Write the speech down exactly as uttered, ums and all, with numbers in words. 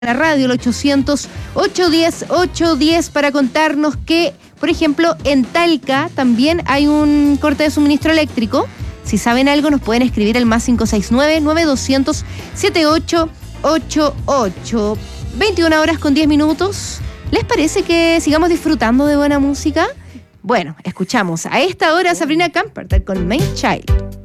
la radio, el ochocientos, ochocientos diez, ochocientos diez, para contarnos que, por ejemplo, en Talca también hay un corte de suministro eléctrico. Si saben algo, nos pueden escribir al más cinco seis nueve, nueve dos cero cero, siete ocho ocho ocho. veintiuna horas con diez minutos. ¿Les parece que sigamos disfrutando de buena música? Bueno, escuchamos a esta hora a Sabrina Carpenter con Main Child.